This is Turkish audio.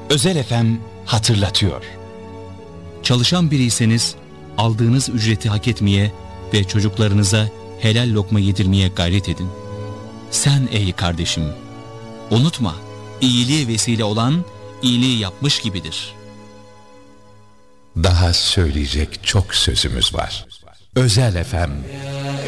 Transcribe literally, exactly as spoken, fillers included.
Özel F M hatırlatıyor. Çalışan biriyseniz aldığınız ücreti hak etmeye ve çocuklarınıza helal lokma yedirmeye gayret edin. Sen ey kardeşim, unutma, iyiliğe vesile olan iyiliği yapmış gibidir. Daha söyleyecek çok sözümüz var. Özel F M